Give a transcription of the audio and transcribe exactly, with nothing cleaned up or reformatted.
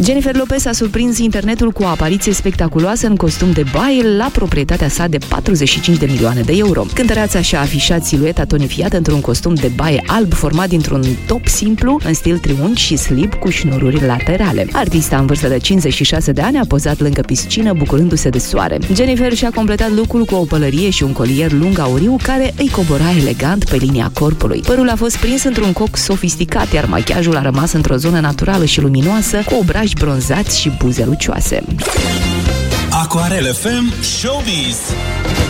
Jennifer Lopez a surprins internetul cu o apariție spectaculoasă în costum de baie la proprietatea sa de patruzeci și cinci de milioane de euro. Cântăreața și-a afișat silueta tonifiată într-un costum de baie alb format dintr-un top simplu, în stil triunghi și slip cu șnururi laterale. Artista în vârstă de cincizeci și șase de ani a pozat lângă piscină, bucurându-se de soare. Jennifer și-a completat look-ul cu o pălărie și un colier lung auriu care îi cobora elegant pe linia corpului. Părul a fost prins într-un coc sofisticat, iar machiajul a rămas într-o zonă naturală și luminoasă, cu obraji bronzați și buze lucioase. Aquarel F M Showbiz.